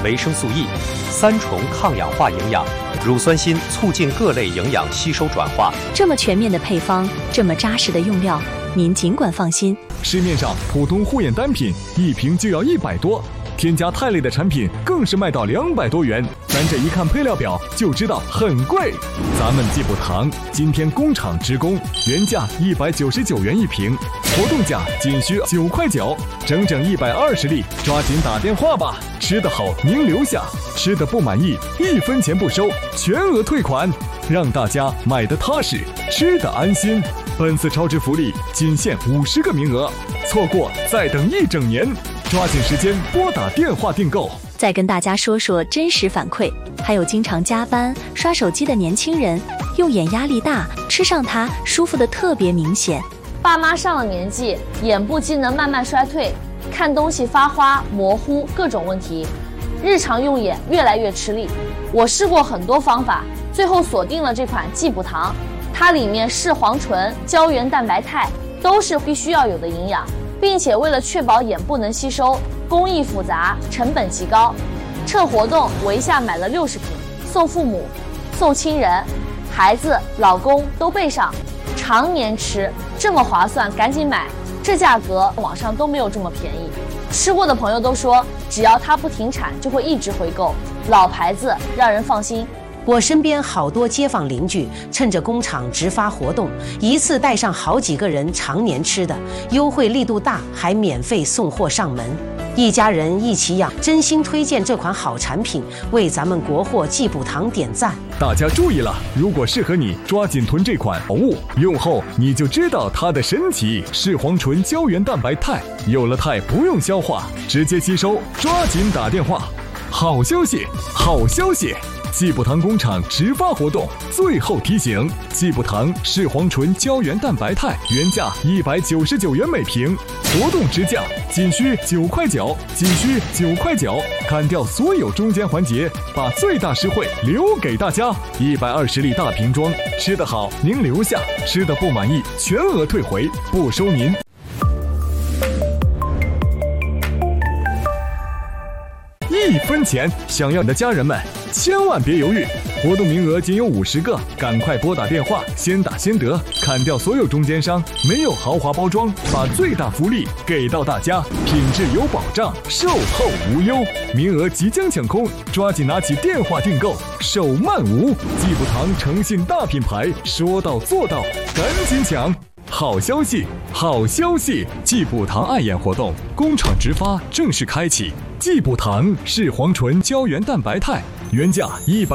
维生素 E， 3重抗氧化营养，乳酸锌促进各类营养吸收转化。 这么全面的配方，这么扎实的用料，您尽管放心。 市面上普通护眼单品一瓶就要100多，添加肽类的产品更是卖到200多元，咱这一看配料表就知道很贵。咱们济补堂今天工厂直供，原价199元一瓶，活动价仅需9块9，整整120粒，抓紧打电话吧！吃得好您留下，吃得不满意1分钱不收，全额退款，让大家买得踏实，吃得安心。本次超值福利仅限50个名额，错过再等1整年，抓紧时间拨打电话订购。 再跟大家说说真实反馈，还有经常加班刷手机的年轻人，用眼压力大，吃上它舒服的特别明显。 爸妈上了年纪，眼部机能慢慢衰退，看东西发花模糊，各种问题，日常用眼越来越吃力。我试过很多方法，最后锁定了这款济补堂，它里面视黄醇、胶原蛋白肽都是必须要有的营养，并且为了确保眼部能吸收，工艺复杂，成本极高。趁活动我一下买了60瓶，送父母、送亲人、孩子、老公都备上，常年吃，这么划算，赶紧买！这价格网上都没有这么便宜。吃过的朋友都说，只要它不停产，就会一直回购，老牌子，让人放心。 我身边好多街坊邻居趁着工厂直发活动，一次带上好几个人常年吃的，优惠力度大，还免费送货上门，一家人一起养，真心推荐这款好产品，为咱们国货济补堂点赞。 大家注意了，如果适合你，抓紧囤这款好物，用后你就知道它的神奇。视黄醇胶原蛋白肽，有了肽不用消化，直接吸收，抓紧打电话。好消息，好消息！济补堂工厂直发活动，最后提醒：济补堂视黄醇胶原蛋白肽原价199元每瓶，活动直降仅需9块9，仅需9块9，砍掉所有中间环节，把最大实惠留给大家。120粒大瓶装，吃得好您留下，吃得不满意全额退回，不收您。1分钱，想要你的家人们千万别犹豫，活动名额仅有50个，赶快拨打电话，先打先得，砍掉所有中间商，没有豪华包装，把最大福利给到大家，品质有保障，售后无忧，名额即将抢空，抓紧拿起电话订购，手慢无。济补堂诚信大品牌，说到做到，赶紧抢！好消息，好消息！济补堂爱眼活动工厂直发正式开启。济补堂视黄醇胶原蛋白肽原价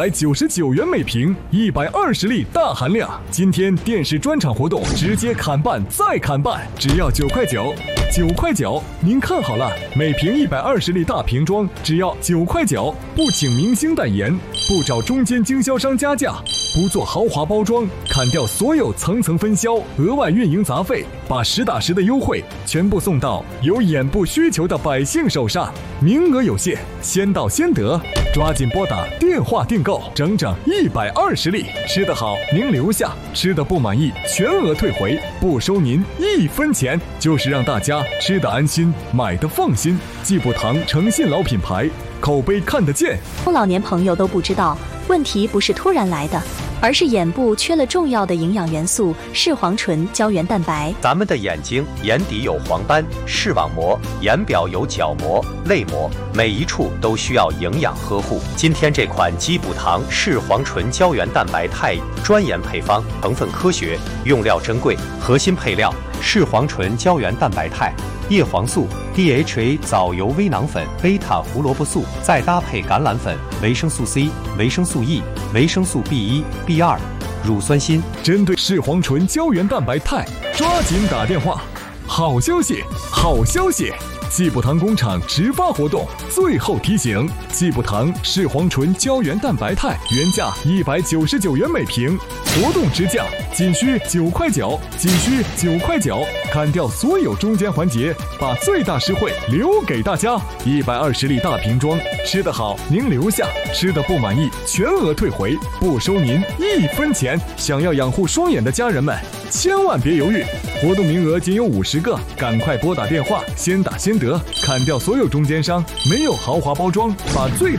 199元每瓶，120粒大含量。今天电视专场活动直接砍半再砍半，只要9块9，9块9，您看好了，每瓶120粒大瓶装只要9块9，不请明星代言，不找中间经销商加价，不做豪华包装，砍掉所有层层分销、额外运营杂费，把实打实的优惠全部送到有眼部需求的百姓手上。名额有限，先到先得，抓紧拨打电话订购，整整120粒，吃得好您留下，吃得不满意全额退回，不收您1分钱，就是让大家吃得安心，买得放心。济补堂诚信老品牌，口碑看得见。 中老年朋友都不知道，问题不是突然来的，而是眼部缺了重要的营养元素视黄醇胶原蛋白。 咱们的眼睛眼底有黄斑、视网膜，眼表有角膜、泪膜，每一处都需要营养呵护。今天这款济补堂视黄醇胶原蛋白肽专研配方，成分科学，用料珍贵，核心配料视黄醇胶原蛋白肽、叶黄素、DHA 藻油微囊粉、贝塔胡萝卜素，再搭配橄榄粉、维生素 C、维生素 E、维生素 B1、B2、乳酸锌。 针对视黄醇胶原蛋白肽，抓紧打电话。好消息，好消息！济补堂工厂直发活动，最后提醒：济补堂视黄醇胶原蛋白肽原价199元每瓶，活动直降仅需9块9，仅需9块9，砍掉所有中间环节，把最大实惠留给大家。120粒大瓶装，吃得好您留下，吃得不满意全额退回，不收您1分钱。想要养护双眼的家人们，千万别犹豫，活动名额仅有50个，赶快拨打电话，先打先得，砍掉所有中间商，没有豪华包装，把最